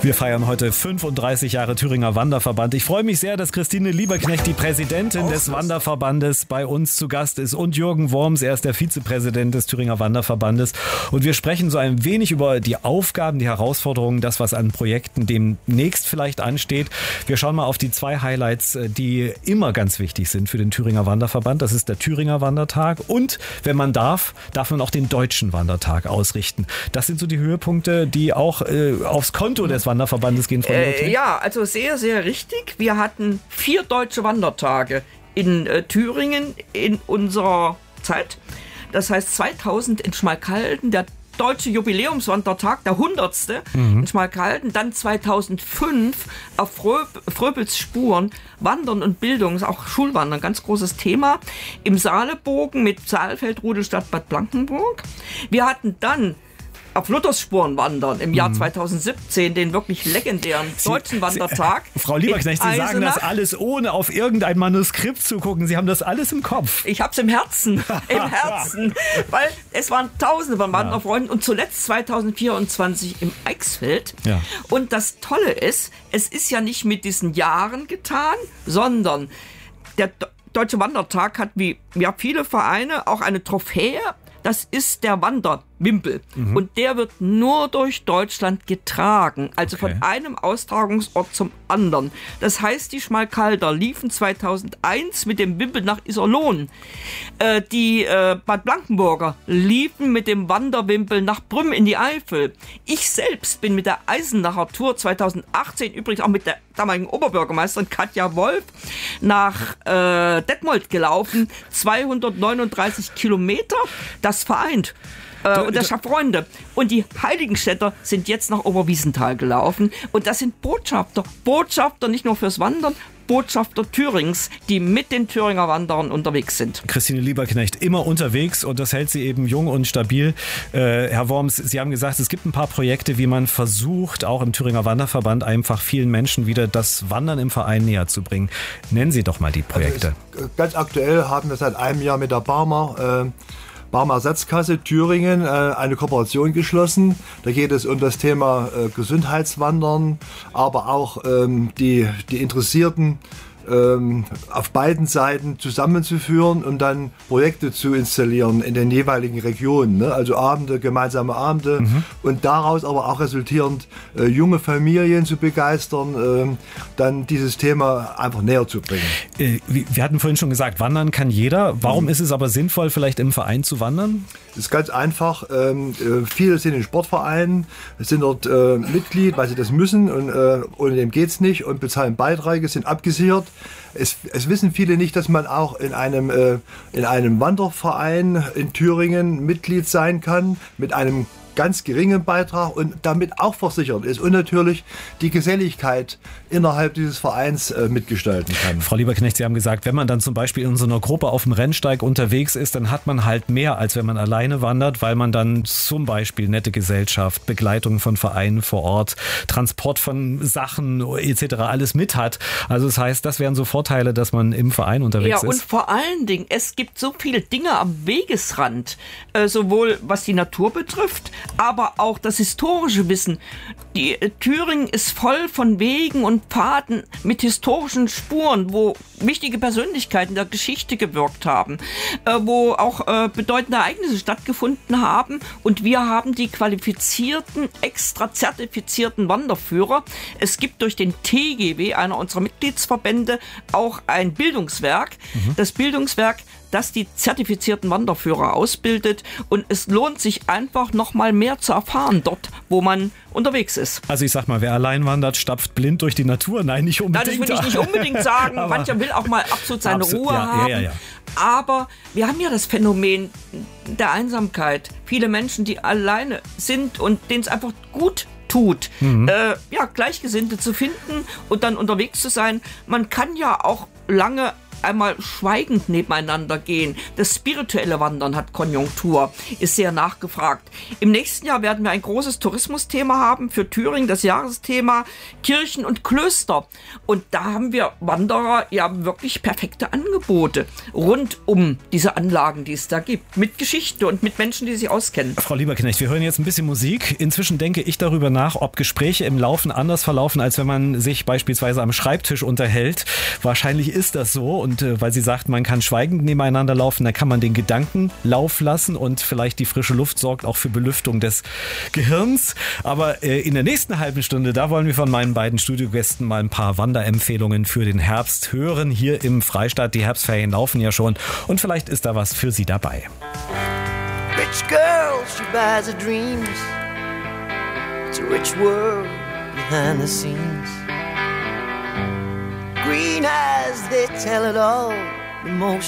Wir feiern heute 35 Jahre Thüringer Wanderverband. Ich freue mich sehr, dass Christine Lieberknecht, die Präsidentin des Wanderverbandes, bei uns zu Gast ist und Jürgen Worms, er ist der Vizepräsident des Thüringer Wanderverbandes. Und wir sprechen so ein wenig über die Aufgaben, die Herausforderungen, das, was an Projekten demnächst vielleicht ansteht. Wir schauen mal auf die zwei Highlights, die immer ganz wichtig sind für den Thüringer Wanderverband. Das ist der Thüringer Wandertag und, wenn man darf man auch den Deutschen Wandertag ausrichten. Das sind so die Höhepunkte, die auch aufs Konto des Wanderverbandes gehen. Ja, also sehr, sehr richtig. Wir hatten 4 deutsche Wandertage in Thüringen in unserer Zeit. Das heißt 2000 in Schmalkalden, der deutsche Jubiläumswandertag, der 100. in Schmalkalden, dann 2005 auf Fröbels Spuren, Wandern und Bildung, ist auch Schulwandern, ganz großes Thema, im Saalebogen mit Saalfeld, Rudelstadt, Bad Blankenburg. Wir hatten dann auf Luthers Spuren wandern im Jahr 2017, den wirklich legendären deutschen Wandertag. Frau Lieberknecht, Sie sagen das alles, ohne auf irgendein Manuskript zu gucken. Sie haben das alles im Kopf. Ich hab's im Herzen, weil es waren Tausende von Wanderfreunden und zuletzt 2024 im Eichsfeld. Ja. Und das Tolle ist, es ist ja nicht mit diesen Jahren getan, sondern der Deutsche Wandertag hat wie viele Vereine auch eine Trophäe. Das ist der Wanderwimpel. Und der wird nur durch Deutschland getragen. Also von einem Austragungsort zum anderen. Das heißt, die Schmalkalder liefen 2001 mit dem Wimpel nach Iserlohn. Die Bad Blankenburger liefen mit dem Wanderwimpel nach Brünn in die Eifel. Ich selbst bin mit der Eisenacher Tour 2018, übrigens auch mit der damaligen Oberbürgermeisterin Katja Wolf, nach Detmold gelaufen. 239 Kilometer. Das vereint. Und das schafft Freunde. Und die Heiligenstädter sind jetzt nach Oberwiesenthal gelaufen. Und das sind Botschafter nicht nur fürs Wandern, Botschafter Thürings, die mit den Thüringer Wanderern unterwegs sind. Christine Lieberknecht, immer unterwegs und das hält sie eben jung und stabil. Herr Worms, Sie haben gesagt, es gibt ein paar Projekte, wie man versucht, auch im Thüringer Wanderverband einfach vielen Menschen wieder das Wandern im Verein näher zu bringen. Nennen Sie doch mal die Projekte. Also ganz aktuell haben wir seit einem Jahr mit der Barmer Ersatzkasse Thüringen eine Kooperation geschlossen. Da geht es um das Thema Gesundheitswandern, aber auch die Interessierten auf beiden Seiten zusammenzuführen und dann Projekte zu installieren in den jeweiligen Regionen. Ne? Also gemeinsame Abende und daraus aber auch resultierend junge Familien zu begeistern, dann dieses Thema einfach näher zu bringen. Wir hatten vorhin schon gesagt, wandern kann jeder. Warum ist es aber sinnvoll, vielleicht im Verein zu wandern? Das ist ganz einfach. Viele sind in Sportvereinen, sind dort Mitglied, weil sie das müssen und ohne dem geht es nicht und bezahlen Beiträge, sind abgesichert. Es wissen viele nicht, dass man auch in einem Wanderverein in Thüringen Mitglied sein kann mit einem ganz geringen Beitrag und damit auch versichert ist und natürlich die Geselligkeit innerhalb dieses Vereins mitgestalten kann. Frau Lieberknecht, Sie haben gesagt, wenn man dann zum Beispiel in so einer Gruppe auf dem Rennsteig unterwegs ist, dann hat man halt mehr, als wenn man alleine wandert, weil man dann zum Beispiel nette Gesellschaft, Begleitung von Vereinen vor Ort, Transport von Sachen etc. alles mit hat. Also das heißt, das wären so Vorteile, dass man im Verein unterwegs ist. Ja, und vor allen Dingen, es gibt so viele Dinge am Wegesrand, sowohl was die Natur betrifft, aber auch das historische Wissen. Thüringen ist voll von Wegen und Pfaden mit historischen Spuren, wo wichtige Persönlichkeiten der Geschichte gewirkt haben, wo auch bedeutende Ereignisse stattgefunden haben. Und wir haben die qualifizierten, extra zertifizierten Wanderführer. Es gibt durch den TGW, einer unserer Mitgliedsverbände, auch ein Bildungswerk. Das Bildungswerk, das die zertifizierten Wanderführer ausbildet. Und es lohnt sich einfach noch mal mehr zu erfahren dort, wo man unterwegs ist. Also ich sag mal, wer allein wandert, stapft blind durch die Natur. Nein, nicht unbedingt. Nein, das will ich nicht unbedingt sagen. Mancher will auch mal absolut seine Ruhe haben. Ja. Aber wir haben ja das Phänomen der Einsamkeit. Viele Menschen, die alleine sind und denen es einfach gut tut, Gleichgesinnte zu finden und dann unterwegs zu sein. Man kann ja auch lange einmal schweigend nebeneinander gehen. Das spirituelle Wandern hat Konjunktur, ist sehr nachgefragt. Im nächsten Jahr werden wir ein großes Tourismusthema haben für Thüringen, das Jahresthema Kirchen und Klöster. Und da haben wir Wanderer ja wirklich perfekte Angebote rund um diese Anlagen, die es da gibt. Mit Geschichte und mit Menschen, die sich auskennen. Frau Lieberknecht, wir hören jetzt ein bisschen Musik. Inzwischen denke ich darüber nach, ob Gespräche im Laufen anders verlaufen, als wenn man sich beispielsweise am Schreibtisch unterhält. Wahrscheinlich ist das so. Und weil Sie sagt, man kann schweigend nebeneinander laufen, dann kann man den Gedanken Lauf lassen und vielleicht die frische Luft sorgt auch für Belüftung des Gehirns. Aber in der nächsten halben Stunde, da wollen wir von meinen beiden Studiogästen mal ein paar Wanderempfehlungen für den Herbst hören. Hier im Freistaat, die Herbstferien laufen ja schon und vielleicht ist da was für Sie dabei. Rich girl, she buys her dreams. It's a rich world behind the scenes. Green eyes, they tell it all. The most